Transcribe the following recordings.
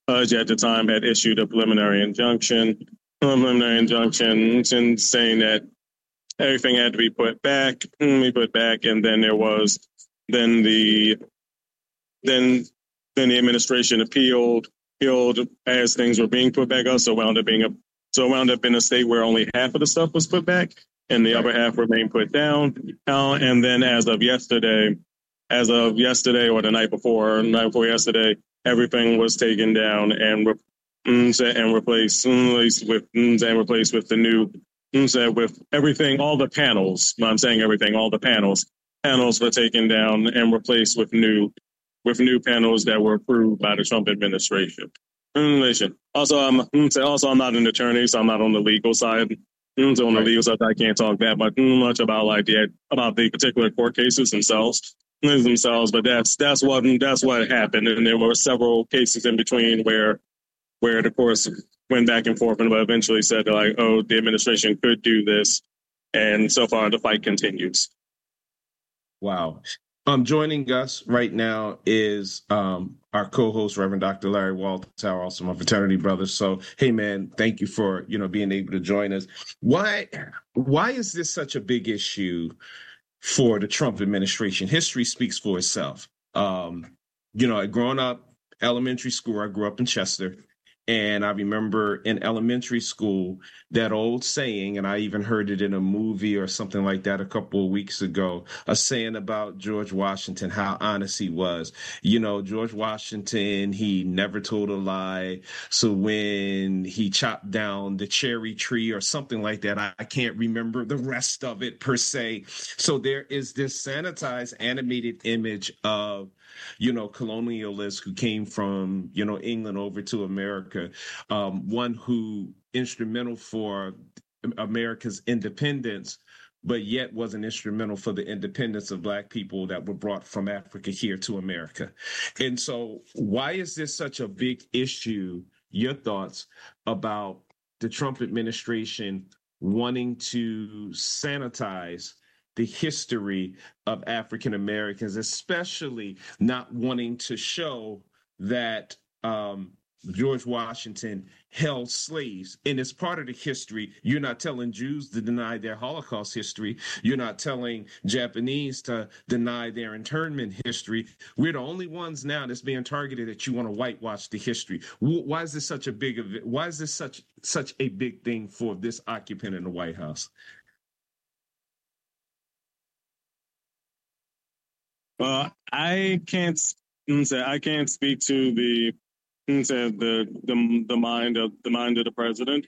judge at the time had issued a preliminary injunction, saying that everything had to be put back, and then there was then the then then the administration appealed as things were being put back up, so it wound up in a state where only half of the stuff was put back and the other half remained put down. And then as of yesterday or the night before yesterday, everything was taken down and replaced with the new with everything, all the panels. I'm saying everything, all the panels were taken down and replaced with new panels that were approved by the Trump administration. Also, I'm not an attorney, so I'm not on the legal side. So on the legal side, I can't talk that much about the particular court cases themselves. But that's what happened, and there were several cases in between where the courts went back and forth, and eventually said the administration could do this, and so far the fight continues. Wow. Joining us right now is our co-host, Reverend Dr. Larry Waltower, also my fraternity brother. So, hey, man, thank you for being able to join us. Why is this such a big issue for the Trump administration? History speaks for itself. Growing up, elementary school, I grew up in Chester. And I remember in elementary school, that old saying, and I even heard it in a movie or something like that a couple of weeks ago, a saying about George Washington, how honest he was. George Washington, he never told a lie. So when he chopped down the cherry tree or something like that, I can't remember the rest of it per se. So there is this sanitized, animated image of colonialists who came from, England over to America, one who instrumental for America's independence, but yet wasn't instrumental for the independence of Black people that were brought from Africa here to America. And so why is this such a big issue? Your thoughts about the Trump administration wanting to sanitize the history of African Americans, especially not wanting to show that George Washington held slaves. And as part of the history, you're not telling Jews to deny their Holocaust history. You're not telling Japanese to deny their internment history. We're the only ones now that's being targeted that you want to whitewash the history. Why is this such a big event? Why is this such a big thing for this occupant in the White House? I can't speak to the mind of the president,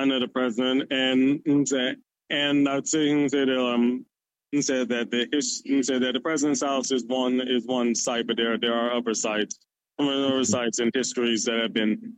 and I'd say that the president's house is one site, but there are other sites, and histories that have been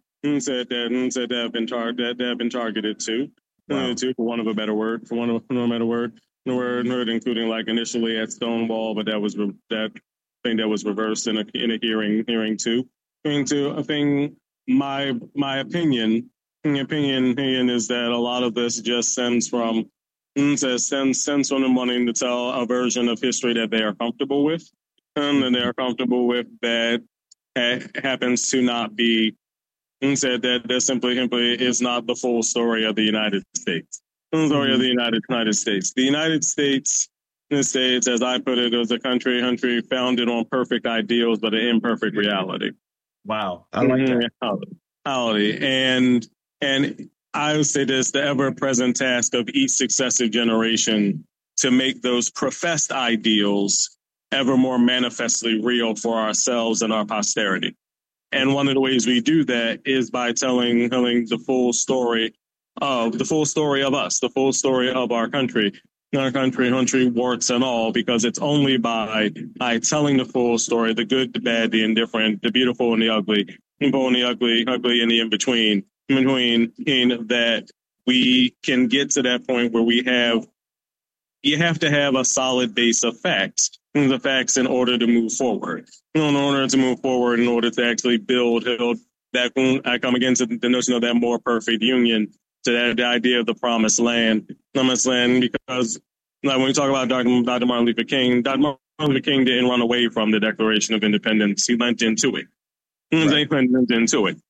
targeted to. Wow. For one of a better word, including like initially at Stonewall, but that thing that was reversed in a hearing too. I think my opinion is that a lot of this just stems from them wanting to tell a version of history that they are comfortable with, and they are comfortable with that happens to not be that simply is not the full story of the United States. The story of the United States. The United States, as I put it, was a country founded on perfect ideals, but an imperfect reality. Wow, I like that. Reality. And I would say this: the ever-present task of each successive generation to make those professed ideals ever more manifestly real for ourselves and our posterity. And one of the ways we do that is by telling the full story of us, the full story of our country, warts and all, because it's only by telling the full story, the good, the bad, the indifferent, the beautiful and the ugly, ugly and the in-between, that we can get to that point where you have to have a solid base of facts, the facts in order to move forward. In order to actually build that, I come again to the notion of that more perfect union, to the idea of the promised land, because when we talk about Dr. Martin Luther King, didn't run away from the Declaration of Independence. He went into it. He went into it.